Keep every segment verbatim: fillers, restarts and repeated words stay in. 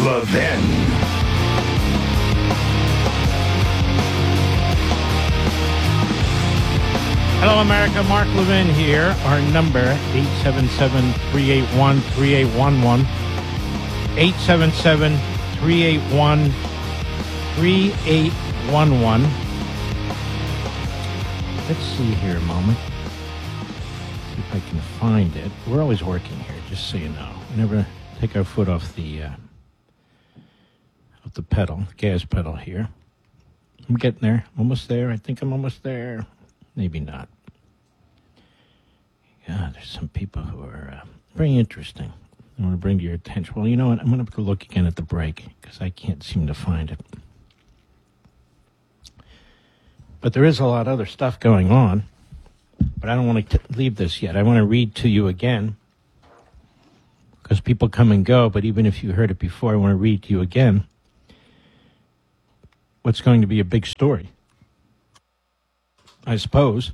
Levin. Hello, America. Mark Levin here. Our number, eight seven seven, three eight one, three eight one one. eight seven seven, three eight one, three eight one one. Let's see here a moment. See if I can find it. We're always working here, just so you know. We never take our foot off the, uh, off the pedal, gas pedal here. I'm getting there. Almost there. I think I'm almost there. Maybe not. God, there's some people who are uh, very interesting. I want to bring to your attention. Well, you know what? I'm going to have to look again at the break because I can't seem to find it. But there is a lot of other stuff going on. But I don't want to t- leave this yet. I want to read to you again because people come and go. But even if you heard it before, I want to read to you again what's going to be a big story, I suppose.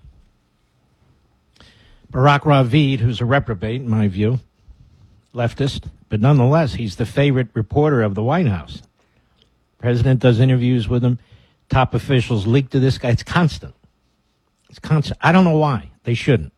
Barack Ravid, who's a reprobate, in my view, leftist, but nonetheless, he's the favorite reporter of the White House. President does interviews with him. Top officials leak to this guy. It's constant. It's constant. I don't know why. They shouldn't.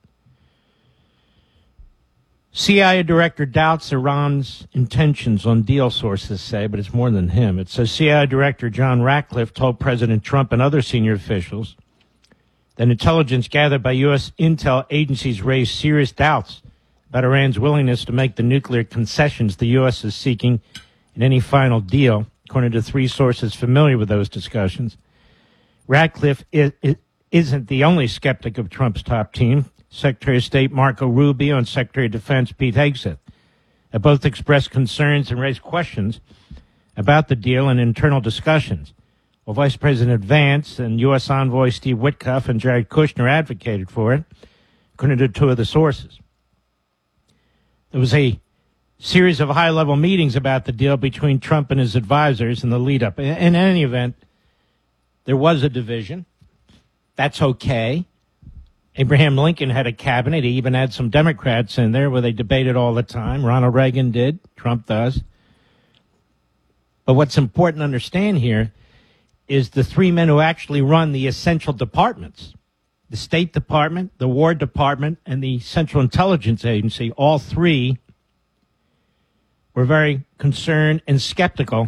C I A director doubts Iran's intentions on deal, sources say, but it's more than him. It says C I A director John Ratcliffe told President Trump and other senior officials that intelligence gathered by U S intel agencies raised serious doubts about Iran's willingness to make the nuclear concessions the U S is seeking in any final deal, according to three sources familiar with those discussions. Ratcliffe is, is, isn't the only skeptic of Trump's top team. Secretary of State Marco Rubio and Secretary of Defense Pete Hegseth have both expressed concerns and raised questions about the deal in internal discussions. Well, Vice President Vance and U S envoy Steve Witkoff and Jared Kushner advocated for it, according to two of the sources. There was a series of high-level meetings about the deal between Trump and his advisors in the lead-up. In any event, there was a division. That's okay. Abraham Lincoln had a cabinet. He even had some Democrats in there where they debated all the time. Ronald Reagan did. Trump does. But what's important to understand here is the three men who actually run the essential departments, the State Department, the War Department, and the Central Intelligence Agency, all three were very concerned and skeptical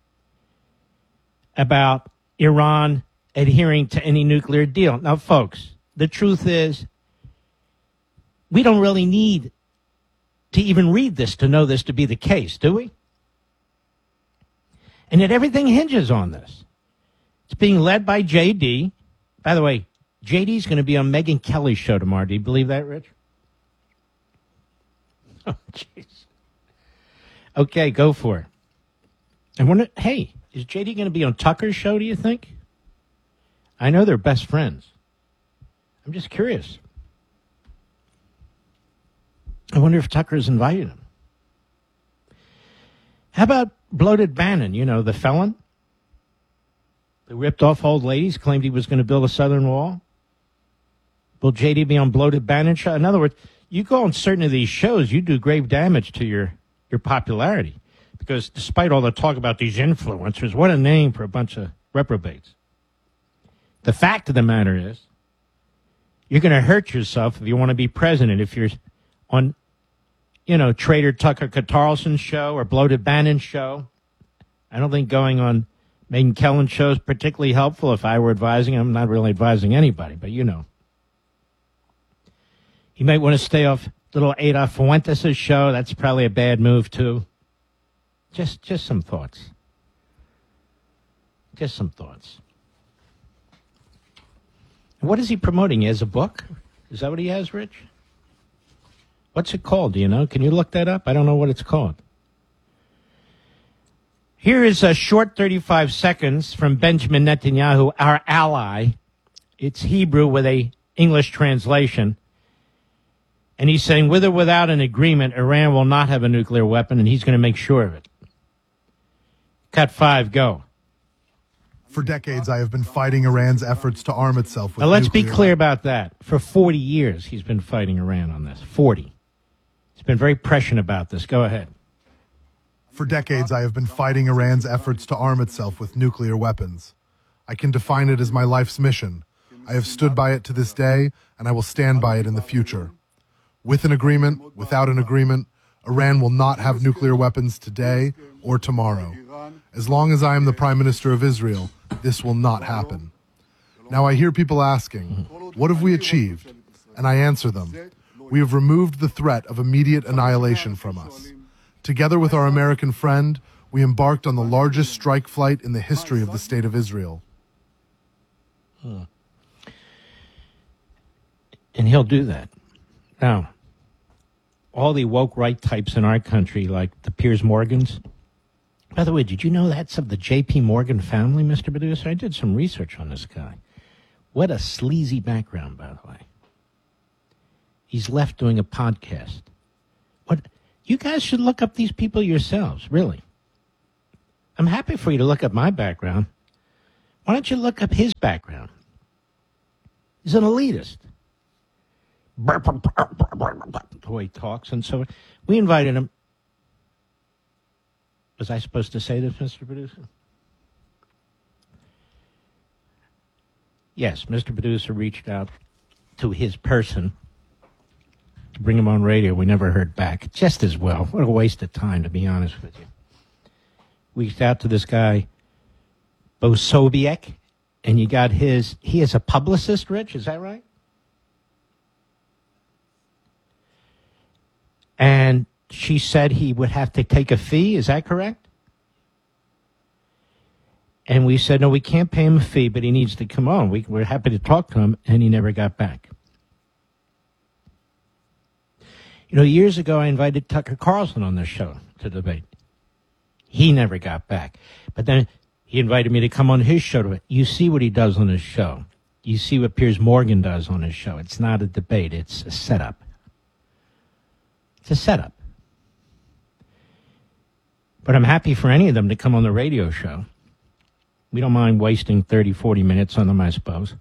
about Iran adhering to any nuclear deal. Now, folks, the truth is we don't really need to even read this to know this to be the case, do we? And yet everything hinges on this. It's being led by J D. By the way, J D's going to be on Megyn Kelly's show tomorrow. Do you believe that, Rich? Oh, jeez. Okay, go for it. I wonder, hey, is J D going to be on Tucker's show, do you think? I know they're best friends. I'm just curious. I wonder if Tucker's invited him. How about Bloated Bannon, you know, the felon? Who ripped off old ladies, claimed he was going to build a southern wall? Will J D be on Bloated Bannon show? In other words, you go on certain of these shows, you do grave damage to your, your popularity. Because despite all the talk about these influencers, what a name for a bunch of reprobates. The fact of the matter is, you're going to hurt yourself if you want to be president. If you're on, you know, Trader Tucker Carlson's show or Bloated Bannon's show, I don't think going on Megyn Kelly's show is particularly helpful. If I were advising, I'm not really advising anybody, but you know. You might want to stay off little Ada Fuentes' show. That's probably a bad move, too. Just, just some thoughts. Just some thoughts. What is he promoting? He has a book? Is that what he has, Rich? What's it called? Do you know? Can you look that up? I don't know what it's called. Here is a short thirty-five seconds from Benjamin Netanyahu, our ally. It's Hebrew with a English translation. And he's saying, with or without an agreement, Iran will not have a nuclear weapon, and he's going to make sure of it. Cut five, go. For decades, I have been fighting Iran's efforts to arm itself with Now, let's nuclear be clear about that. For forty years, he's been fighting Iran on this. forty. He's been very prescient about this. Go ahead. For decades, I have been fighting Iran's efforts to arm itself with nuclear weapons. I can define it as my life's mission. I have stood by it to this day, and I will stand by it in the future. With an agreement, without an agreement, Iran will not have nuclear weapons today or tomorrow. As long as I am the Prime Minister of Israel, this will not happen. Now I hear people asking, what have we achieved? And I answer them, we have removed the threat of immediate annihilation from us. Together with our American friend, we embarked on the largest strike flight in the history of the State of Israel. Hmm. And he'll do that. Now, all the woke right types in our country, like the Piers Morgans. By the way, did you know that's of the J P Morgan family, Mister Producer? I did some research on this guy. What a sleazy background, by the way. He's left doing a podcast. What? You guys should look up these people yourselves, really. I'm happy for you to look up my background. Why don't you look up his background? He's an elitist. The way he talks and so on. We invited him. Was I supposed to say this, Mister Producer? Yes, Mister Producer reached out to his person to bring him on radio. We never heard back. Just as well. What a waste of time, to be honest with you. We reached out to this guy, Bo Sobiek, and you got his, he is a publicist, Rich, is that right? And she said he would have to take a fee, is that correct? And we said, no, we can't pay him a fee, but he needs to come on. We, we're happy to talk to him, and he never got back. You know, years ago, I invited Tucker Carlson on this show to debate. He never got back. But then he invited me to come on his show. To, you see what he does on his show. You see what Piers Morgan does on his show. It's not a debate. It's a setup. It's a setup. But I'm happy for any of them to come on the radio show. We don't mind wasting thirty, forty minutes on them, I suppose.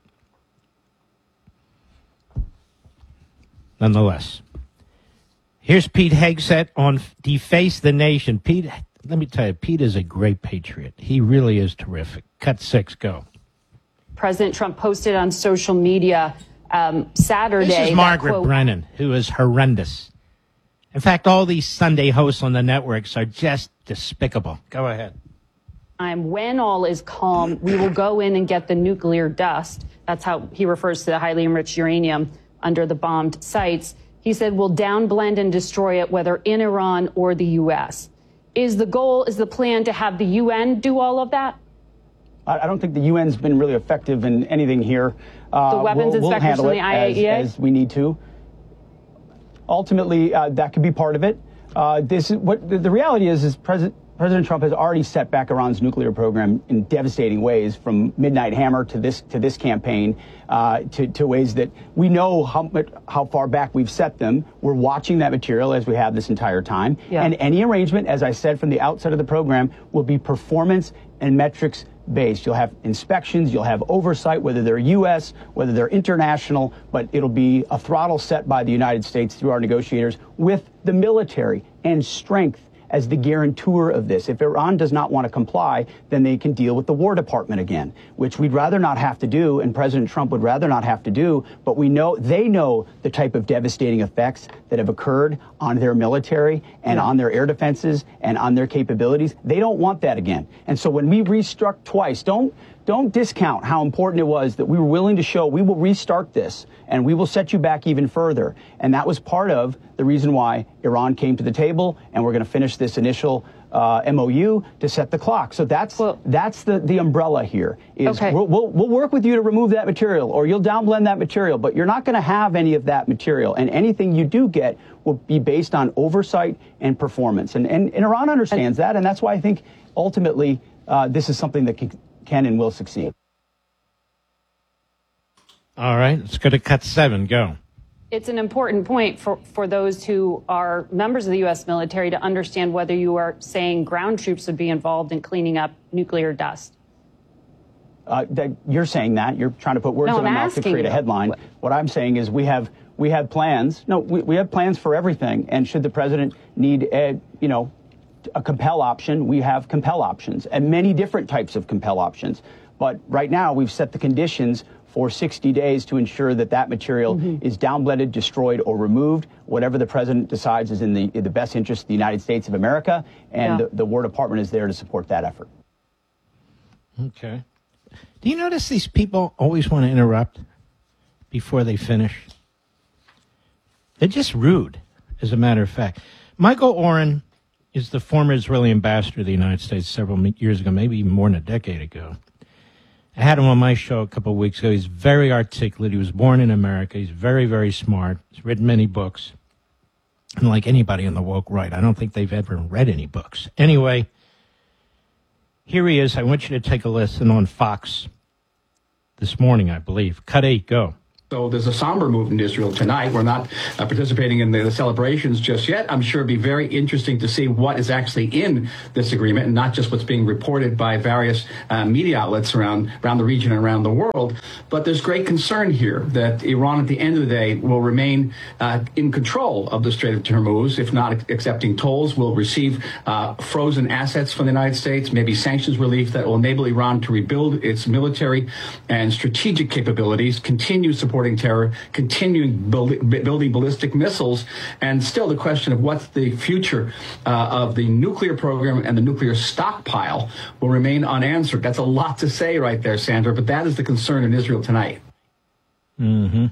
Nonetheless. Here's Pete Hegseth on Deface the Nation. Pete, let me tell you, Pete is a great patriot. He really is terrific. Cut six, go. President Trump posted on social media um, Saturday. This is Margaret quote, Brennan, who is horrendous. In fact, all these Sunday hosts on the networks are just despicable. Go ahead. When all is calm, we will go in and get the nuclear dust. That's how he refers to the highly enriched uranium under the bombed sites. He said we'll downblend and destroy it, whether in Iran or the U S. Is the goal, is the plan to have the U N do all of that? I don't think the U N's been really effective in anything here. Uh, the weapons we'll, inspectors we'll from the I A E A? as, as we need to. Ultimately, uh, that could be part of it. Uh, this is what the, the reality is, is President President Trump has already set back Iran's nuclear program in devastating ways, from Midnight Hammer to this to this campaign, uh, to, to ways that we know how how far back we've set them. We're watching that material as we have this entire time. Yeah. And any arrangement, as I said from the outset of the program, will be performance and metrics based. You'll have inspections, you'll have oversight, whether they're U S, whether they're international, but it'll be a throttle set by the United States through our negotiators with the military and strength as the guarantor of this. If Iran does not want to comply, then they can deal with the War Department again, which we'd rather not have to do, and President Trump would rather not have to do, but we know, they know the type of devastating effects that have occurred on their military and yeah. on their air defenses and on their capabilities. They don't want that again. And so when we restruck twice, don't Don't discount how important it was that we were willing to show we will restart this and we will set you back even further. And that was part of the reason why Iran came to the table, and we're going to finish this initial uh, M O U to set the clock. So that's well, that's the, the umbrella here. Is okay. we'll, we'll, we'll work with you to remove that material, or you'll downblend that material, but you're not going to have any of that material. And anything you do get will be based on oversight and performance. And, and, and Iran understands and, that, and that's why I think ultimately uh, this is something that can can and will succeed. All right, let's go to cut seven. Go. It's an important point for, for those who are members of the U S military to understand whether you are saying ground troops would be involved in cleaning up nuclear dust. Uh, that you're saying that. You're trying to put words no, in my mouth to create you. a headline. What? what I'm saying is we have we have plans. No, we, we have plans for everything. And should the president need, a, you know, a compel option, we have compel options and many different types of compel options. But right now, we've set the conditions for sixty days to ensure that that material mm-hmm. is downblended, destroyed, or removed, whatever the president decides is in the, in the best interest of the United States of America. And yeah. the, the War Department is there to support that effort. Okay. Do you notice these people always want to interrupt before they finish? They're just rude, as a matter of fact. Michael Oren is the former Israeli ambassador to the United States several years ago, maybe even more than a decade ago. I had him on my show a couple of weeks ago. He's very articulate. He was born in America. He's very, very smart. He's written many books. And like anybody on the woke right, I don't think they've ever read any books. Anyway, here he is. I want you to take a listen on Fox this morning, I believe. Cut eight, go. So there's a somber mood in Israel tonight. We're not uh, participating in the, the celebrations just yet. I'm sure it'd be very interesting to see what is actually in this agreement and not just what's being reported by various uh, media outlets around, around the region and around the world. But there's great concern here that Iran at the end of the day will remain uh, in control of the Strait of Hormuz, if not accepting tolls, will receive uh, frozen assets from the United States, maybe sanctions relief that will enable Iran to rebuild its military and strategic capabilities, continue supporting terror, continuing build, building ballistic missiles, and still the question of what's the future uh, of the nuclear program and the nuclear stockpile will remain unanswered. That's a lot to say right there, Sandra, but that is the concern in Israel tonight. Mm-hmm.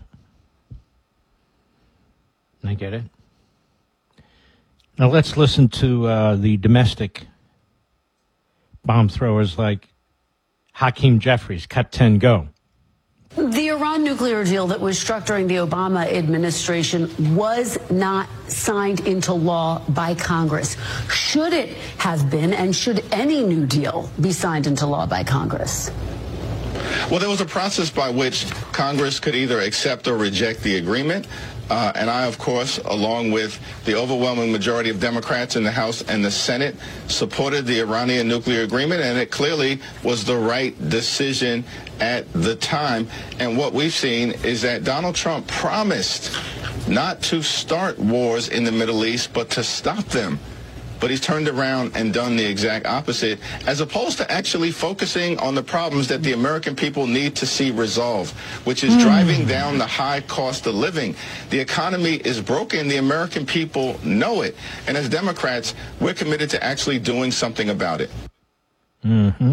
I get it. Now let's listen to uh, the domestic bomb throwers like Hakeem Jeffries. Cut ten, go. The Iran nuclear deal that was struck during the Obama administration was not signed into law by Congress. Should it have been, and should any new deal be signed into law by Congress? Well, there was a process by which Congress could either accept or reject the agreement. Uh, and I, of course, along with the overwhelming majority of Democrats in the House and the Senate, supported the Iranian nuclear agreement, and it clearly was the right decision at the time. And what we've seen is that Donald Trump promised not to start wars in the Middle East, but to stop them. But he's turned around and done the exact opposite, as opposed to actually focusing on the problems that the American people need to see resolved, which is mm. driving down the high cost of living. The economy is broken. The American people know it. And as Democrats, we're committed to actually doing something about it. Mm-hmm.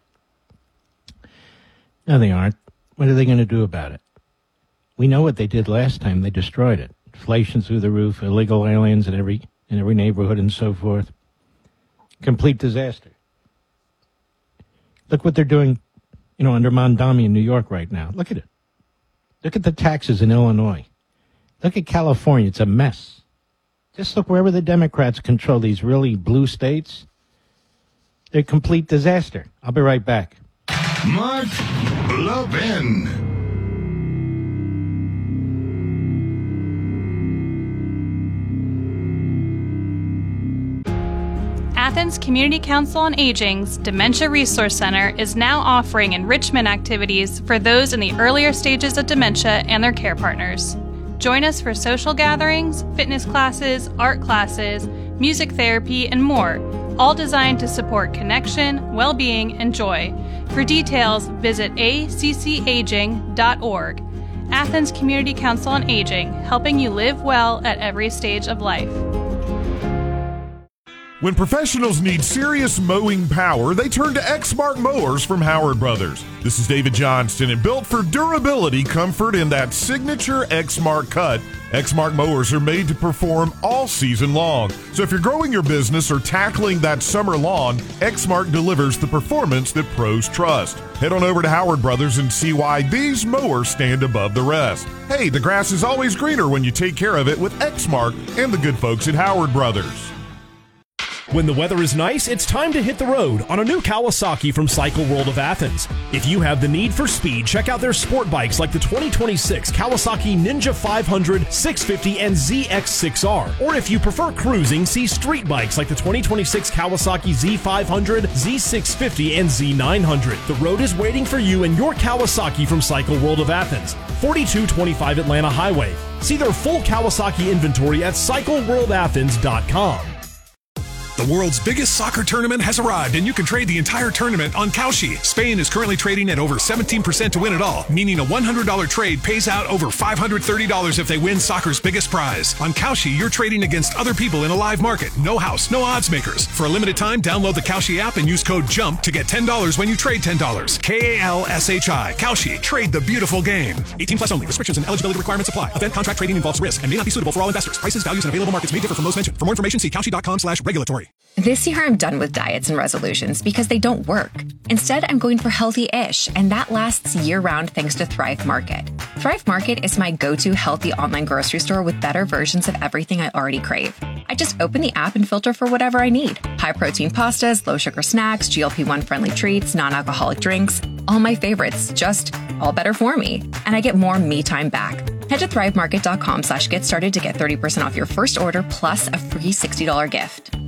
No, they aren't. What are they going to do about it? We know what they did last time. They destroyed it. Inflation through the roof, illegal aliens in every... in every neighborhood and so forth. Complete disaster. Look what they're doing, you know, under Mondami in New York right now. Look at it. Look at the taxes in Illinois. Look at California. It's a mess. Just look wherever the Democrats control these really blue states. They're a complete disaster. I'll be right back. Mark Levin. Athens Community Council on Aging's Dementia Resource Center is now offering enrichment activities for those in the earlier stages of dementia and their care partners. Join us for social gatherings, fitness classes, art classes, music therapy, and more, all designed to support connection, well-being, and joy. For details, visit a c c aging dot org. Athens Community Council on Aging, helping you live well at every stage of life. When professionals need serious mowing power, they turn to Exmark Mowers from Howard Brothers. This is David Johnston, and built for durability, comfort, and that signature Exmark cut, Exmark Mowers are made to perform all season long. So if you're growing your business or tackling that summer lawn, Exmark delivers the performance that pros trust. Head on over to Howard Brothers and see why these mowers stand above the rest. Hey, the grass is always greener when you take care of it with Exmark and the good folks at Howard Brothers. When the weather is nice, it's time to hit the road on a new Kawasaki from Cycle World of Athens. If you have the need for speed, check out their sport bikes like the twenty twenty-six Kawasaki Ninja five hundred, six fifty, and Z X six R. Or if you prefer cruising, see street bikes like the twenty twenty-six Kawasaki Z five hundred, Z six fifty, and Z nine hundred. The road is waiting for you and your Kawasaki from Cycle World of Athens, forty-two twenty-five Atlanta Highway. See their full Kawasaki inventory at cycle world athens dot com. The world's biggest soccer tournament has arrived, and you can trade the entire tournament on Kalshi. Spain is currently trading at over seventeen percent to win it all, meaning a one hundred dollars trade pays out over five hundred thirty dollars if they win soccer's biggest prize. On Kalshi, you're trading against other people in a live market. No house, no odds makers. For a limited time, download the Kalshi app and use code JUMP to get ten dollars when you trade ten dollars. K A L S H I. Kalshi. Trade the beautiful game. eighteen plus only. Restrictions and eligibility requirements apply. Event contract trading involves risk and may not be suitable for all investors. Prices, values, and available markets may differ from those mentioned. For more information, see kalshi.com slash regulatory. This year, I'm done with diets and resolutions because they don't work. Instead, I'm going for healthy-ish, and that lasts year-round thanks to Thrive Market. Thrive Market is my go-to healthy online grocery store with better versions of everything I already crave. I just open the app and filter for whatever I need. High-protein pastas, low-sugar snacks, G L P one friendly treats, non-alcoholic drinks. All my favorites, just all better for me. And I get more me time back. Head to thrivemarket.com slash get started to get thirty percent off your first order plus a free sixty dollars gift.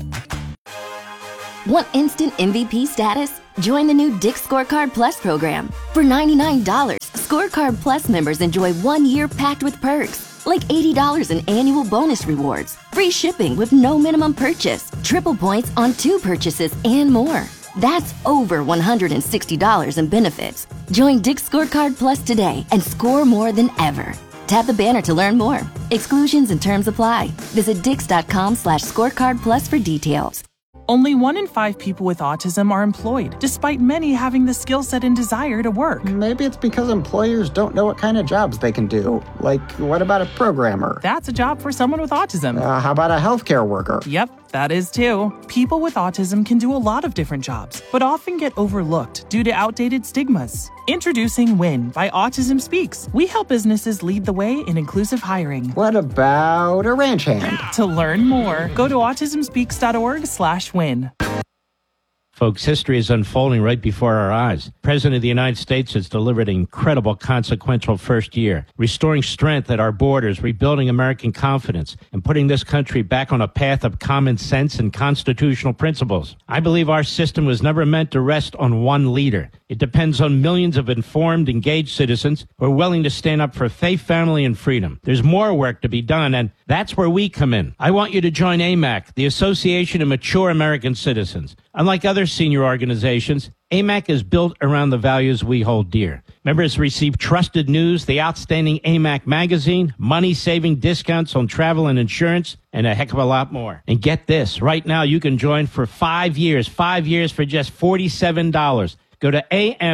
Want instant M V P status? Join the new Dick's Scorecard Plus program. For ninety-nine dollars, Scorecard Plus members enjoy one year packed with perks, like eighty dollars in annual bonus rewards, free shipping with no minimum purchase, triple points on two purchases, and more. That's over one hundred sixty dollars in benefits. Join Dick's Scorecard Plus today and score more than ever. Tap the banner to learn more. Exclusions and terms apply. Visit dix.com slash scorecard plus for details. Only one in five people with autism are employed, despite many having the skill set and desire to work. Maybe it's because employers don't know what kind of jobs they can do. Like, what about a programmer? That's a job for someone with autism. Uh, how about a healthcare worker? Yep, that is too. People with autism can do a lot of different jobs, but often get overlooked due to outdated stigmas. Introducing WIN by Autism Speaks. We help businesses lead the way in inclusive hiring. What about a ranch hand? To learn more, go to autismspeaks.org slash win. Folks, history is unfolding right before our eyes. The President of the United States has delivered an incredible, consequential first year, restoring strength at our borders, rebuilding American confidence, and putting this country back on a path of common sense and constitutional principles. I believe our system was never meant to rest on one leader. It depends on millions of informed, engaged citizens who are willing to stand up for faith, family, and freedom. There's more work to be done, and that's where we come in. I want you to join A M A C, the Association of Mature American Citizens. Unlike other senior organizations, A M A C is built around the values we hold dear. Members receive trusted news, the outstanding A M A C magazine, money-saving discounts on travel and insurance, and a heck of a lot more. And get this, right now you can join for five years, five years for just forty-seven dollars. Go to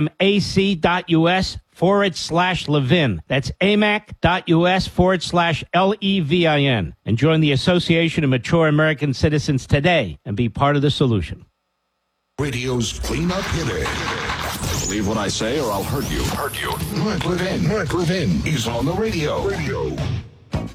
amac.us forward slash Levin. That's amac.us forward slash L E V I N. And join the Association of Mature American Citizens today and be part of the solution. Radio's cleanup hitter. Believe what I say or I'll hurt you. Hurt you. Mark Levin. Mark Levin is on the radio. Radio.